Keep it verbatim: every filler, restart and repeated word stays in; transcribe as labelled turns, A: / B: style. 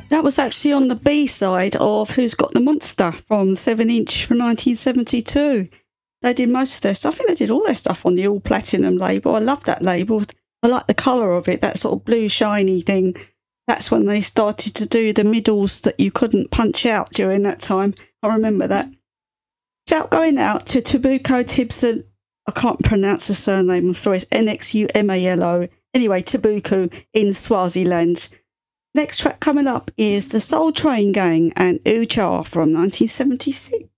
A: That was actually on the B side of Who's Got the Monster from seven inch from nineteen seventy-two. They did most of their stuff. I think they did all their stuff on the All Platinum label. I love that label. I like the colour of it, that sort of blue shiny thing. That's when they started to do the middles that you couldn't punch out during that time. I remember that. Shout going out to Tabuko Tibson. I can't pronounce the surname, I'm sorry. It's N X U M A L O. Anyway, Tabuko in Swaziland. Next track coming up is the Soul Train Gang and Ucha from nineteen seventy-six.